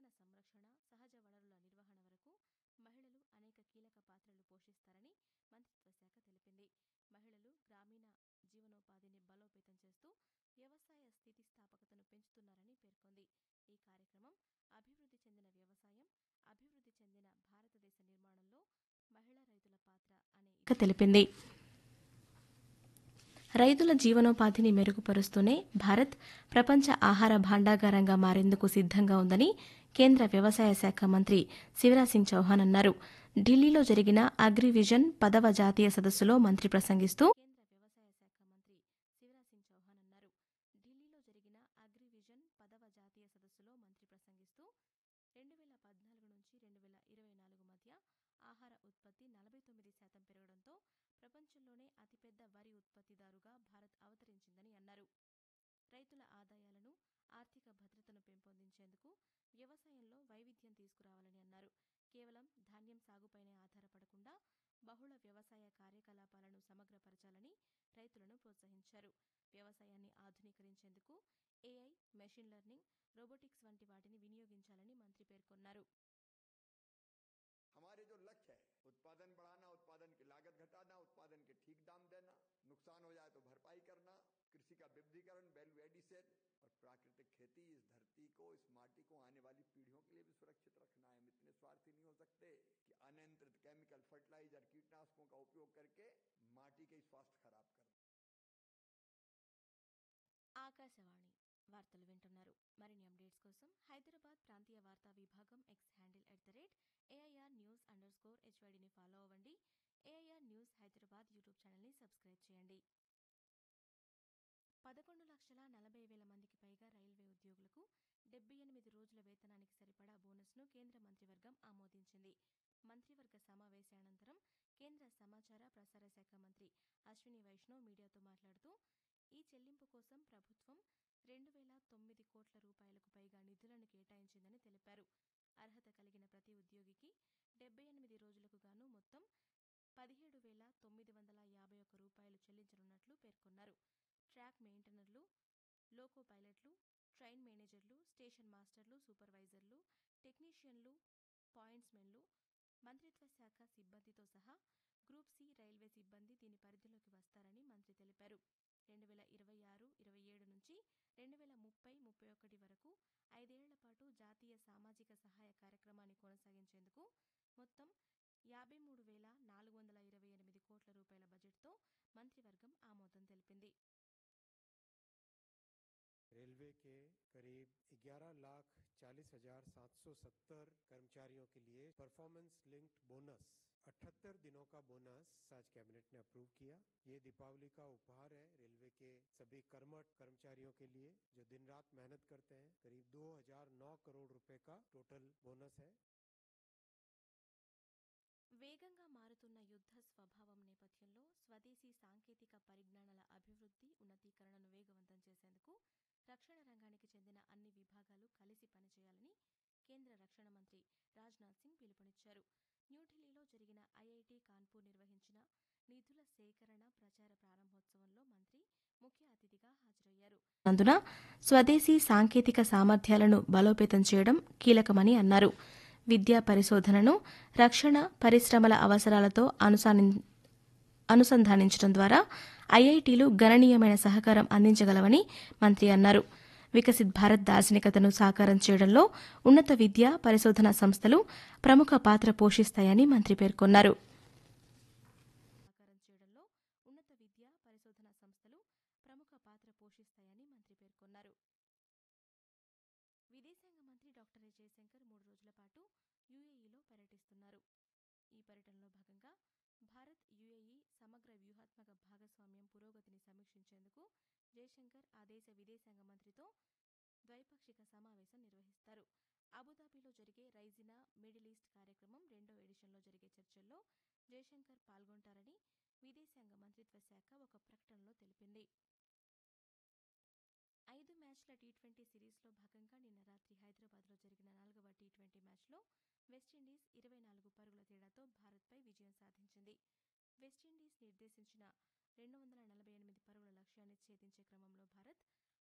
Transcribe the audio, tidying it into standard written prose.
ఇంధన సంరక్షణ, సహజ వనరుల నిర్వహణ వరకు మహిళలు అనేక కీలక పాత్రలు పోషిస్తారని మంత్రిత్వ శాఖ తెలిపింది. మహిళలు గ్రామీణ జీవనోపాధిని బలోపేతం చేస్తూ వ్యవసాయ స్థితిస్థాపకతను పెంచుతున్నారని పేర్కొంది. ఈ కార్యక్రమం అభివృద్ధి చెందిన వ్యవసాయం, అభివృద్ధి చెందిన భారతదేశ నిర్మాణంలో మహిళా రైతుల పాత్ర అనే తెలిపింది. రైతుల జీవనోపాధిని మెరుగుపరుస్తూనే భారత్ ప్రపంచ ఆహార భాండాగారంగా మారేందుకు సిద్ధంగా ఉందని కేంద్ర వ్యవసాయ శాఖ మంత్రి శివరాజ్ సింగ్ చౌహాన్ అన్నారు. ఢిల్లీలో జరిగిన అగ్రివిజన్ 10వ జాతీయ సదస్సులో మంత్రి ప్రసంగిస్తూ 2014 నుంచి 2024 మధ్య ఆహార ఉత్పత్తి 49% పెరగడంతో ప్రపంచంలోనే అతిపెద్ద వరి ఉత్పత్తిదారుగా భారత్ అవతరించిందని అన్నారు. రైతుల ఆదాయాలను, ఆర్థిక భద్రతను పెంపొందించేందుకు వ్యవసాయంలో వైవిధ్యం తీసుకురావాలని అన్నారు. కేవలం ధాన్యం సాగుపైనే ఆధారపడకుండా బహుళ వ్యవసాయ కార్యకలాపాలను సమగ్రపరచాలని రైతులను ప్రోత్సహించారు. వ్యవసాయాన్ని ఆధునీకరించేందుకు ఏఐ, మెషిన్ లెర్నింగ్, రోబోటిక్స్ వంటి వాటిని వినియోగించాలని మంత్రి పేర్కొన్నారు. हमारे जो लक्ष्य है उत्पादन बढ़ाना, उत्पादन की लागत घटाना, उत्पादन के ठीक दाम देना, नुकसान हो जाए तो भरपाई करना, कृषि का विविधीकरण, वैल्यू एडिशन और प्राकृतिक खेती इस धरती को, इस माटी को आने वाली पीढ़ियों के लिए भी सुरक्षित रखना है। हम इतने स्वार्थी नहीं हो सकते कि अनियंत्रित केमिकल, फर्टिलाइजर, कीटनाशकों का उपयोग करके माटी के स्वास्थ्य खराब कर। ఆకాశవాణి వార్తలు వింటున్నారు. మరిన్ని అప్డేట్స్ కోసం హైదరాబాద్ ప్రాంతీయ వార్తా విభాగం ఎక్స్ హ్యాండిల్ @AIRnews_HYDని ఫాలో అవ్వండి. ఏఐఆర్ న్యూస్ హైదరాబాద్ యూట్యూబ్ ఛానల్ని సబ్స్క్రైబ్ చేయండి. 11,40,000 మందికి పైగా రైల్వే ఉద్యోగులకు 78 రోజుల వేతనానికి సరిపడా బోనస్ను కేంద్ర మంత్రివర్గం ఆమోదించింది. మంత్రివర్గ సమావేశానంతరం కేంద్ర సమాచార ప్రసార శాఖ మంత్రి అశ్విని వైష్ణవ్ మీడియాతో మాట్లాడుతూ ఈ చెల్లింపు కోసం ప్రభుత్వం 2,009 కోట్ల రూపాయలకు పైగా నిధులను కేటాయించిందని తెలిపారు. అర్హత కలిగిన ప్రతి ఉద్యోగికి 78 రోజులకు గాను మొత్తం 17,951 రూపాయలు చెల్లించనున్నట్లు పేర్కొన్నారు. ట్రాక్ మెయింటెనర్లు, లోకో పైలట్లు, ట్రైన్ మేనేజర్లు, స్టేషన్ మాస్టర్లు, సూపర్వైజర్లు, టెక్నీషియన్లు, పాయింట్స్మెన్లు, మంత్రిత్వ శాఖ సిబ్బందితో సహా గ్రూప్ సి రైల్వే సిబ్బంది దీని పరిధిలోకి వస్తారని మంత్రి తెలిపారు. 2026-27 నుంచి 2030-31 వరకు 5 ఏళ్ల పాటు జాతీయ సామాజిక సహాయ కార్యక్రమాన్ని కొనసాగించేందుకు మొత్తం 53,428 కోట్ల రూపాయల బడ్జెట్తో మంత్రివర్గం ఆమోదం తెలిపింది. रेलवे के करीब 11,40,770 कर्मचारियों के लिए परफॉर्मेंस लिंक्ड बोनस 78 दिनों का बोनस आज कैबिनेट ने अप्रूव किया। ये दीपावली का उपहार है रेलवे के सभी कर्मठ कर्मचारियों के लिए जो दिन रात मेहनत करते हैं। करीब 2,009 करोड़ रुपए का टोटल बोनस है। వేగంగా మారుతున్న యుద్ధ స్వభావం నేపథ్యంలో స్వదేశీ సాంకేతిక పరిజ్ఞానాల అభివృద్ధి, ఉన్నతీకరణను వేగవంతం చేసేందుకు రక్షణ రంగానికి చెందిన అన్ని విభాగాలు కలిసి పనిచేయాలని కేంద్ర రక్షణ మంత్రి రాజ్నాథ్ సింగ్ పిలుపునిచ్చారు. న్యూఢిల్లీలో జరిగిన ఐఐటి కాన్పూర్ నిర్వహించిన నిధుల సేకరణ ప్రచార ప్రారంభోత్సవంలో మంత్రి ముఖ్య అతిథిగా హాజరయ్యారు. అందున స్వదేశీ సాంకేతిక సామర్థ్యాలను బలోపేతం చేయడం కీలకమని అన్నారు. విద్యా పరిశోధనను రక్షణ పరిశ్రమల అవసరాలతో అనుసంధానించడం ద్వారా ఐఐటీలు గణనీయమైన సహకారం అందించగలవని మంత్రి అన్నారు. వికసిత్ భారత్ దార్శనికతను సాకారం చేయడంలో ఉన్నత విద్యా పరిశోధనా సంస్థలు ప్రముఖ పాత్ర పోషిస్తాయని మంత్రి పేర్కొన్నారు. విదేశాంగ మంత్రి డాక్టర్ ఎస్ జయశంకర్ 3 రోజుల పాటు యుఏఈలో పర్యటిస్తున్నారు. ఈ పర్యటనలో భాగంగా భారత్ యుఏఈ సమగ్ర వ్యూహాత్మక భాగస్వామ్యం పురోగతిని సమీక్షించేందుకు జయశంకర్ ఆ దేశ విదేశాంగ మంత్రితో ద్వైపాక్షిక సమావేశం నిర్వహిస్తారు. అబుదాబిలో జరిగే రైజినా మిడిల్ ఈస్ట్ కార్యక్రమం 2వ ఎడిషన్లో జరిగే చర్చల్లో జయశంకర్ పాల్గొంటారని విదేశాంగ మంత్రిత్వ శాఖ ఒక ప్రకటనలో తెలిపింది. 5 మ్యాచ్ల టీ20 సిరీస్లో భాగంగా నిన్న రాత్రి హైదరాబాద్లో జరిగిన 4వ టీ20 మ్యాచ్లో వెస్టిండీస్ 24 పరుగుల తేడాతో భారత్పై విజయం సాధించింది. వెస్టిండీస్ నిర్దేశించిన 248 పరుగుల లక్ష్యాన్ని ఛేదించే క్రమంలో భారత్